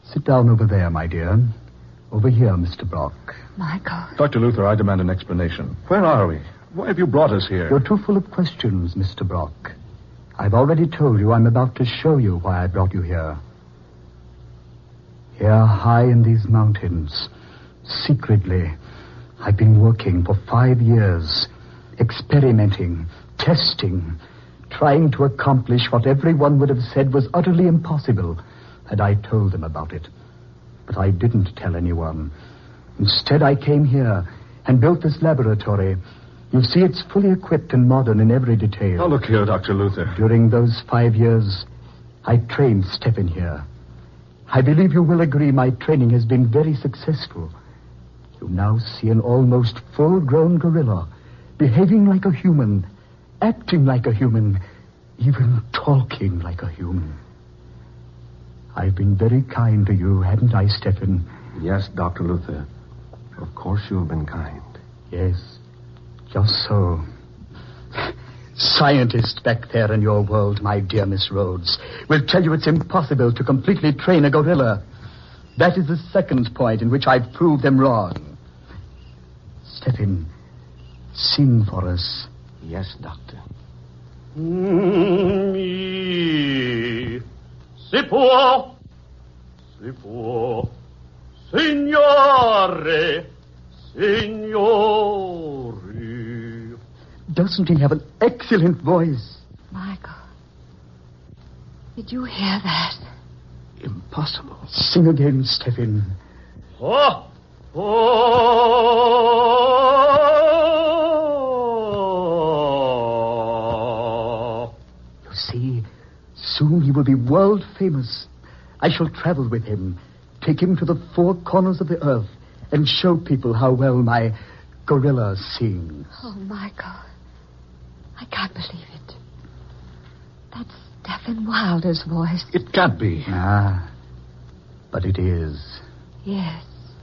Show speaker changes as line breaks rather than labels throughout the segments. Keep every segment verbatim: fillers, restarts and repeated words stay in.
Sit down over there, my dear. Over here, Mister Brock.
Michael.
Doctor Luther, I demand an explanation. Where are we? Why have you brought us here?
You're too full of questions, Mister Brock. I've already told you I'm about to show you why I brought you here. Here, high in these mountains, secretly, I've been working for five years, experimenting, testing, trying to accomplish what everyone would have said was utterly impossible had I told them about it. But I didn't tell anyone. Instead, I came here and built this laboratory. You see, it's fully equipped and modern in every detail.
Now, look here, Doctor Luther.
During those five years, I trained Stefan here. I believe you will agree my training has been very successful. You now see an almost full-grown gorilla, behaving like a human, acting like a human, even talking like a human. I've been very kind to you, haven't I, Stefan?
Yes, Doctor Luther. Of course you have been kind.
Yes, just so. Scientists back there in your world, my dear Miss Rhodes, will tell you it's impossible to completely train a gorilla. That is the second point in which I've proved them wrong. Stefan, sing for us.
Yes, Doctor.
Mi si può, si può, signore, signori.
Doesn't he have an excellent voice?
Michael, did you hear that?
Impossible. Sing again, Stefan.
Oh, oh.
You see, soon he will be world famous. I shall travel with him, take him to the four corners of the earth, and show people how well my gorilla sings.
Oh, Michael, I can't believe it. That's Stefan Wilder's voice.
It can't be.
Ah, but it is.
Yes.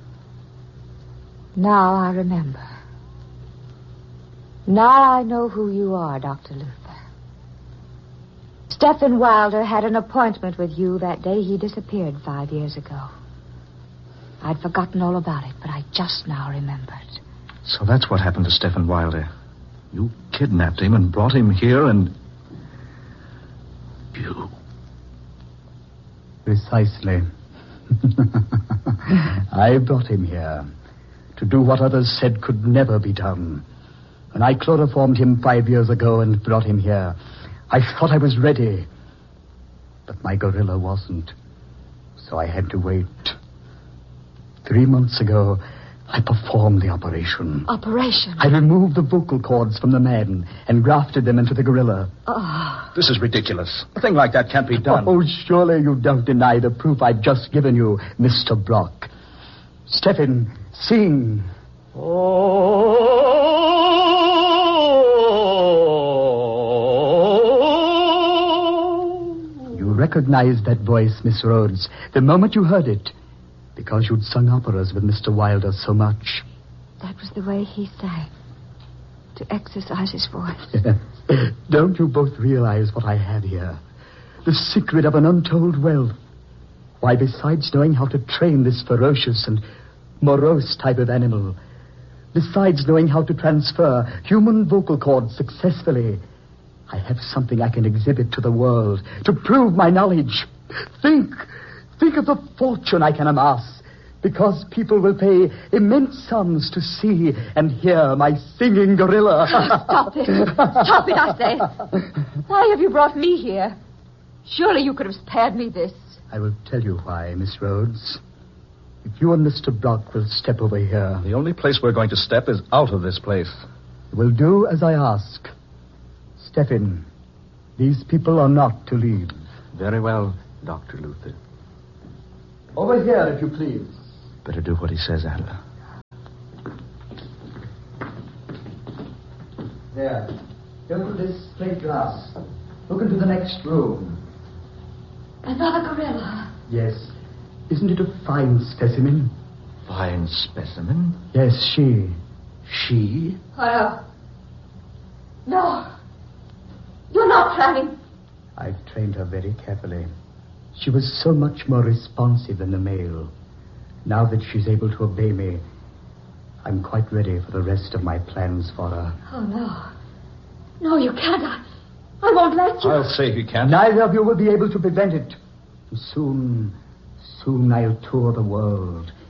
Now I remember. Now I know who you are, Doctor Luther. Stefan Wilder had an appointment with you that day he disappeared five years ago. I'd forgotten all about it, but I just now remembered.
So that's what happened to Stefan Wilder. You kidnapped him and brought him here and... You...
Precisely. I brought him here to do what others said could never be done. When I chloroformed him five years ago and brought him here, I thought I was ready. But my gorilla wasn't. So I had to wait. Three months ago, I performed the operation.
Operation?
I removed the vocal cords from the man and grafted them into the gorilla.
Oh.
This is ridiculous. A thing like that can't be done.
Oh, surely you don't deny the proof I've just given you, Mister Brock. Stefan, sing.
Oh.
You recognized that voice, Miss Rhodes, the moment you heard it. Because you'd sung operas with Mister Wilder so much.
That was the way he sang. To exercise his voice.
Don't you both realize what I have here? The secret of an untold wealth. Why, besides knowing how to train this ferocious and morose type of animal, besides knowing how to transfer human vocal cords successfully, I have something I can exhibit to the world to prove my knowledge. Think... Think of the fortune I can amass, because people will pay immense sums to see and hear my singing gorilla.
Stop it. Stop it, I say. Why have you brought me here? Surely you could have spared me this.
I will tell you why, Miss Rhodes. If you and Mister Brock will step over here...
The only place we're going to step is out of this place.
You will do as I ask. Stefan, these people are not to leave.
Very well, Doctor Luther.
Over here, if you please.
Better do what he says, Adler.
There. Go through this plate glass. Look into the next room.
Another gorilla.
Yes. Isn't it a fine specimen?
Fine specimen?
Yes, she. She?
Oh, no. No. You're not planning.
I've trained her very carefully. She was so much more responsive than the male. Now that she's able to obey me, I'm quite ready for the rest of my plans for her.
Oh, no. No, you can't. I, I won't let you.
I'll save you, Kent.
Neither of you will be able to prevent it. Soon, soon I'll tour the world,